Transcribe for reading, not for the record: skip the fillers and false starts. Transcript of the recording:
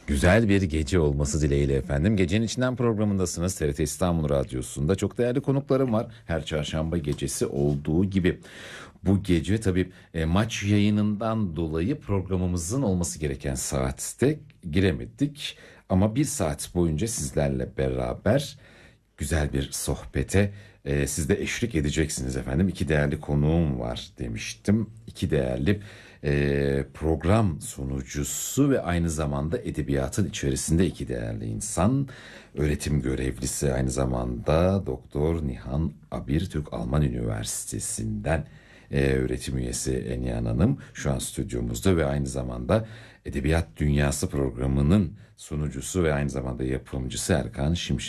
Güzel bir gece olması dileğiyle efendim. Gecenin içinden programındasınız. TRT İstanbul Radyosu'nda çok değerli konuklarım var. Her çarşamba gecesi olduğu gibi. Bu gece tabii maç yayınından dolayı programımızın olması gereken saatte giremedik. Ama bir saat boyunca sizlerle beraber güzel bir sohbete siz de eşlik edeceksiniz efendim. İki değerli konuğum var demiştim. İki değerli program sunucusu ve aynı zamanda edebiyatın içerisinde iki değerli insan. Öğretim görevlisi aynı zamanda Doktor Nihan Abir Türk-Alman Üniversitesi'nden öğretim üyesi Enyan Hanım şu an stüdyomuzda ve aynı zamanda Edebiyat Dünyası programının sunucusu ve aynı zamanda yapımcısı Erkan